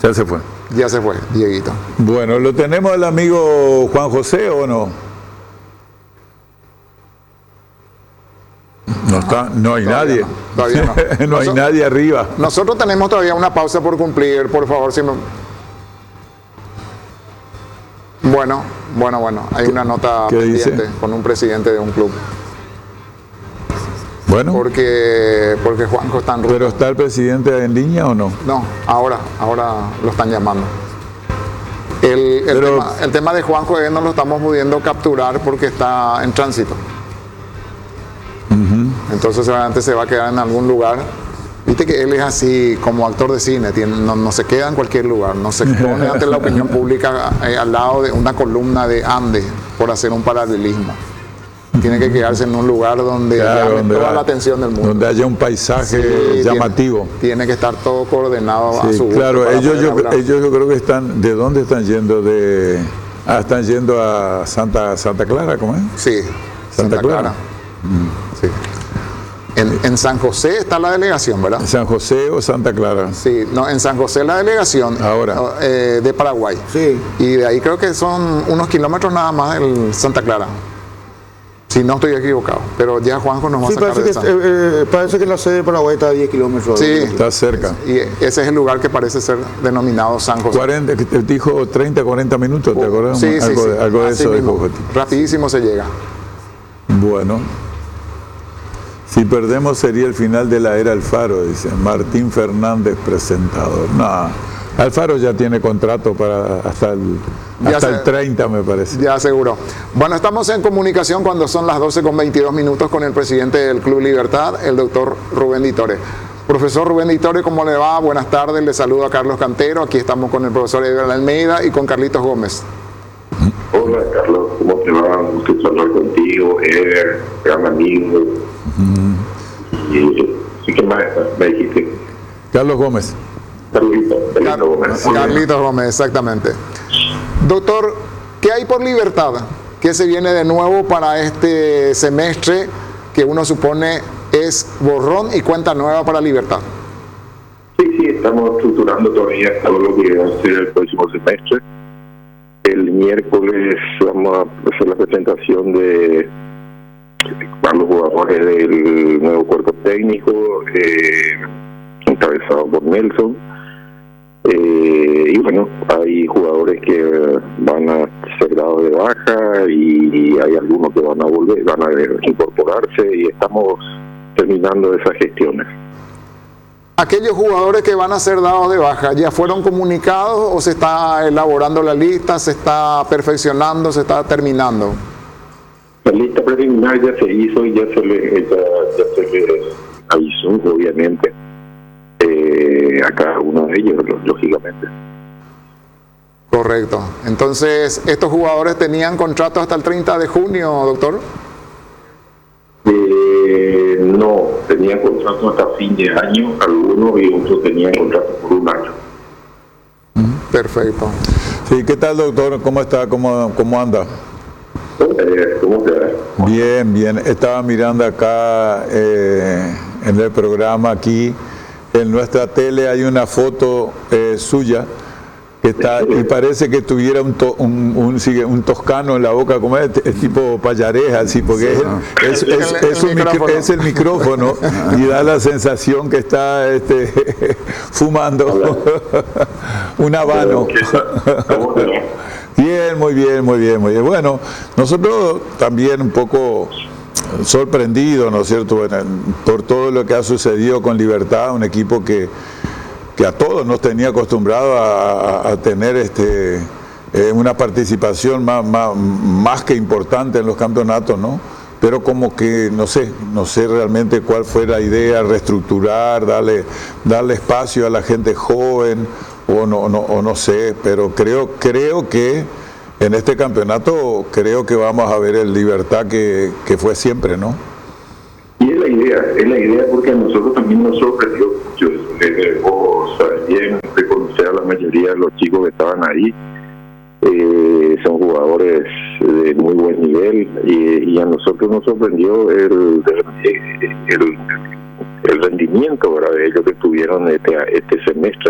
Ya se fue. Ya se fue, Dieguito. Bueno, ¿lo tenemos al amigo Juan José o no? No está, no hay Todavía nadie. no, todavía no. No hay nadie arriba. Nosotros tenemos todavía una pausa por cumplir, por favor. Si me... Bueno. Hay una nota pendiente con un presidente de un club. Bueno. Porque Juanjo está en ruta. ¿Pero está el presidente en línea o no? No, ahora lo están llamando. El tema de Juanjo no lo estamos pudiendo capturar porque está en tránsito. Entonces seguramente se va a quedar en algún lugar. Viste que él es así como actor de cine, no se queda en cualquier lugar, no se pone ante la opinión pública al lado de una columna de Ande, por hacer un paralelismo. Tiene que quedarse en un lugar donde llame toda la atención del mundo. Donde haya un paisaje llamativo. Tiene que estar todo coordenado a su gusto. Claro, ellos yo creo que están, ¿de dónde están yendo? Están yendo a Santa Clara, ¿cómo es? Sí, Santa Clara. Sí. En San José está la delegación, ¿verdad? ¿En San José o Santa Clara? Sí, no, en San José la delegación de Paraguay. Sí. Y de ahí creo que son unos kilómetros nada más el Santa Clara. Si no estoy equivocado, pero ya Juanjo nos va a sacar de esa. Parece que la sede de Paraguay está a 10 kilómetros. Sí, está cerca. Y ese es el lugar que parece ser denominado San José. 40, que te dijo 30, 40 minutos, ¿te acuerdas? Sí, algo de eso dijo. Rapidísimo se llega. Bueno. Si perdemos sería el final de la era Alfaro, dice Martín Fernández, presentador. No, Alfaro ya tiene contrato para hasta el 30, me parece. Ya aseguró. Bueno, estamos en comunicación cuando son las 12:22 con el presidente del Club Libertad, el doctor Rubén Ditore. Profesor Rubén Ditore, ¿cómo le va? Buenas tardes, le saludo a Carlos Cantero. Aquí estamos con el profesor Edgar Almeida y con Carlitos Gómez. Hola Carlos, ¿cómo te va? Un gusto hablar contigo, Edgar, gran amigo. Sí, ¿qué más me dijiste? Carlos Gómez. Carlitos Gómez, exactamente. Doctor, ¿qué hay por Libertad? ¿Qué se viene de nuevo para este semestre que uno supone es borrón y cuenta nueva para Libertad? Sí, estamos estructurando todavía todo lo que va a ser el próximo semestre. El miércoles vamos a hacer la presentación de los jugadores del nuevo cuerpo técnico, encabezado por Nelson. Y bueno, hay jugadores que van a ser dados de baja y hay algunos que van a incorporarse y estamos terminando esas gestiones. ¿Aquellos jugadores que van a ser dados de baja ya fueron comunicados o se está elaborando la lista, se está perfeccionando, se está terminando? La lista preliminar ya se hizo y ya se le avisó, obviamente, a cada uno de ellos, lógicamente. Correcto. Entonces, ¿estos jugadores tenían contrato hasta el 30 de junio, doctor? No, tenían contrato hasta fin de año, algunos, y otros tenían contrato por un año. Perfecto. Sí, ¿qué tal, doctor? ¿Cómo está? ¿Cómo anda? ¿Cómo te va? Bien. Estaba mirando acá en el programa aquí, en nuestra tele hay una foto suya que está y parece que tuviera un toscano en la boca, como es tipo payareja, así, porque es el micrófono y da la sensación que está fumando un habano. Bien, muy bien. Bueno, nosotros también un poco sorprendidos, ¿no es cierto?, por todo lo que ha sucedido con Libertad, un equipo que a todos nos tenía acostumbrado a tener una participación más que importante en los campeonatos, ¿no? Pero como que no sé realmente cuál fue la idea, reestructurar, darle espacio a la gente joven, o no sé, pero creo que en este campeonato creo que vamos a ver el Libertad que fue siempre, ¿no? Y es la idea porque a nosotros también nos sorprendió mucho. Debemos bien reconocer a la mayoría de los chicos que estaban ahí. Son jugadores de muy buen nivel y a nosotros nos sorprendió el rendimiento, ¿verdad?, de ellos que tuvieron este semestre,